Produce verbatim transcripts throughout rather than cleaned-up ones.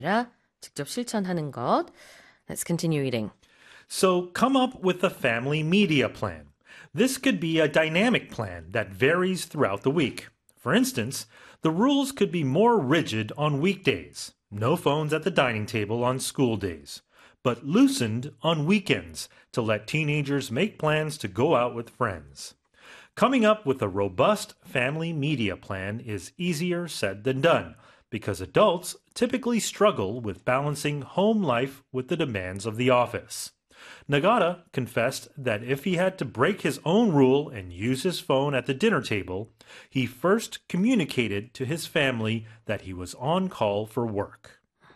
아니라 직접 실천하는 것. Let's continue reading. So come up with a family media plan. This could be a dynamic plan that varies throughout the week. For instance, the rules could be more rigid on weekdays. No phones at the dining table on school days. But loosened on weekends to let teenagers make plans to go out with friends. Coming up with a robust family media plan is easier said than done because adults typically struggle with balancing home life with the demands of the office. Nagata confessed that if he had to break his own rule and use his phone at the dinner table, he first communicated to his family that he was on call for work.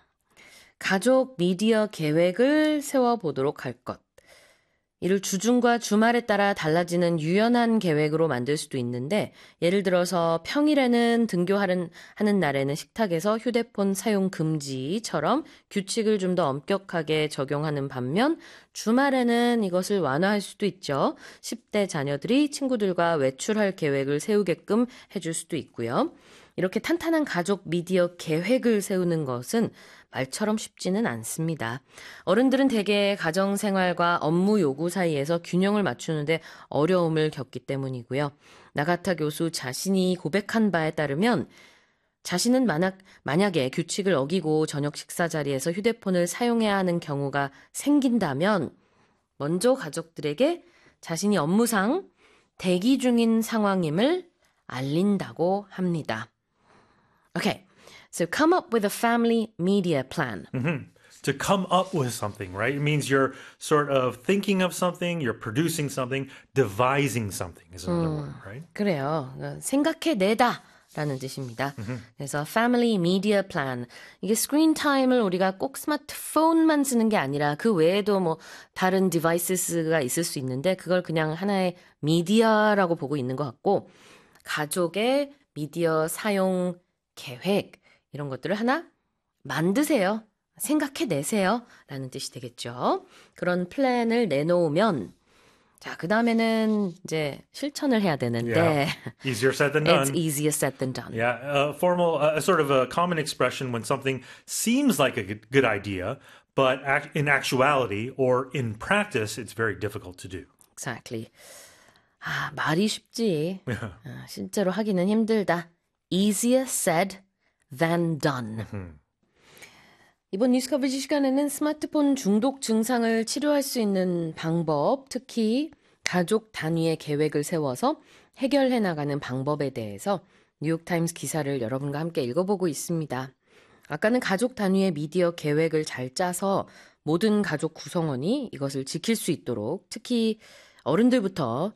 가족 미디어 계획을 세워보도록 할 것. 이를 주중과 주말에 따라 달라지는 유연한 계획으로 만들 수도 있는데 예를 들어서 평일에는 등교하는 하는 날에는 식탁에서 휴대폰 사용 금지처럼 규칙을 좀 더 엄격하게 적용하는 반면 주말에는 이것을 완화할 수도 있죠. 십 대 자녀들이 친구들과 외출할 계획을 세우게끔 해줄 수도 있고요. 이렇게 탄탄한 가족 미디어 계획을 세우는 것은 말처럼 쉽지는 않습니다. 어른들은 대개 가정생활과 업무 요구 사이에서 균형을 맞추는데 어려움을 겪기 때문이고요. 나가타 교수 자신이 고백한 바에 따르면 자신은 만약, 만약에 규칙을 어기고 저녁 식사 자리에서 휴대폰을 사용해야 하는 경우가 생긴다면 먼저 가족들에게 자신이 업무상 대기 중인 상황임을 알린다고 합니다. Okay, so come up with a family media plan. Mm-hmm. To come up with something, right? It means you're sort of thinking of something, you're producing something, devising something is another 음, word, right? 그래요. 생각해내다 라는 뜻입니다. Mm-hmm. 그래서 family media plan. 이게 스크린 타임을 우리가 꼭 스마트폰만 쓰는 게 아니라 그 외에도 뭐 다른 디바이스가 있을 수 있는데 그걸 그냥 하나의 미디어라고 보고 있는 것 같고 가족의 미디어 사용 계획 이런 것들을 하나 만드세요. 생각해내세요. 라는 뜻이 되겠죠. 그런 플랜을 내놓으면 자, 그 다음에는 이제 실천을 해야 되는데 Yeah. Easier said than done. It's easier said than done. Yeah, a formal, a sort of a common expression when something seems like a good, good idea, but act, in actuality or in practice, it's very difficult to do. Exactly. 아, 말이 쉽지. 아, 실제로 하기는 힘들다. Easier said than done. 이번 뉴스 커버지 시간에는 스마트폰 중독 증상을 치료할 수 있는 방법, 특히 가족 단위의 계획을 세워서 해결해 나가는 방법에 대해서 뉴욕타임스 기사를 여러분과 함께 읽어보고 있습니다. 아까는 가족 단위의 미디어 계획을 잘 짜서 모든 가족 구성원이 이것을 지킬 수 있도록 특히 어른들부터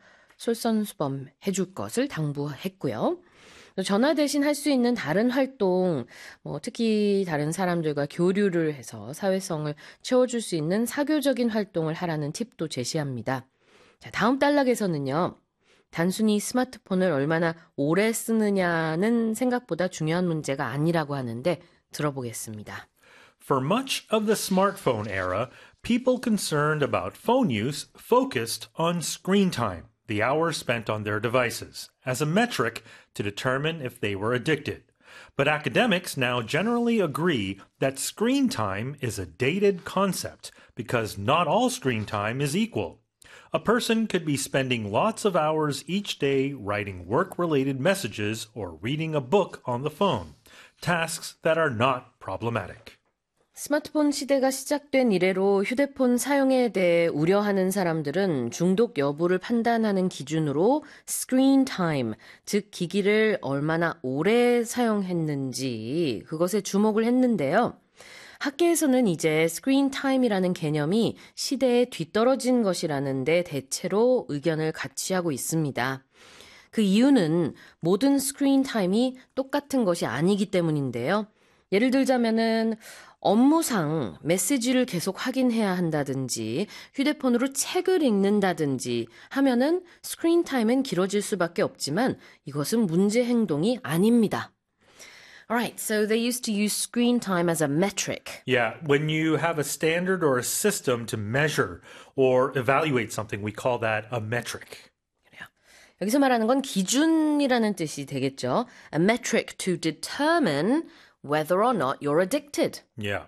솔선수범해 줄 것을 당부했고요. 전화 대신 할 수 있는 다른 활동, 뭐 특히 다른 사람들과 교류를 해서 사회성을 채워줄 수 있는 사교적인 활동을 하라는 팁도 제시합니다. 자, 다음 단락에서는요. 단순히 스마트폰을 얼마나 오래 쓰느냐는 생각보다 중요한 문제가 아니라고 하는데 들어보겠습니다. For much of the smartphone era, people concerned about phone use focused on screen time. The hours spent on their devices, as a metric to determine if they were addicted. But academics now generally agree that screen time is a dated concept because not all screen time is equal. A person could be spending lots of hours each day writing work-related messages or reading a book on the phone, tasks that are not problematic. 스마트폰 시대가 시작된 이래로 휴대폰 사용에 대해 우려하는 사람들은 중독 여부를 판단하는 기준으로 스크린 타임, 즉 기기를 얼마나 오래 사용했는지 그것에 주목을 했는데요. 학계에서는 이제 스크린 타임이라는 개념이 시대에 뒤떨어진 것이라는 데 대체로 의견을 같이 하고 있습니다. 그 이유는 모든 스크린 타임이 똑같은 것이 아니기 때문인데요. 예를 들자면은 업무상 메시지를 계속 확인해야 한다든지 휴대폰으로 책을 읽는다든지 하면은 스크린 타임은 길어질 수밖에 없지만 이것은 문제 행동이 아닙니다. Alright, so they used to use screen time as a metric. Yeah, when you have a standard or a system to measure or evaluate something, we call that a metric. 여기서 말하는 건 기준이라는 뜻이 되겠죠. A metric to determine whether or not you're addicted. Yeah.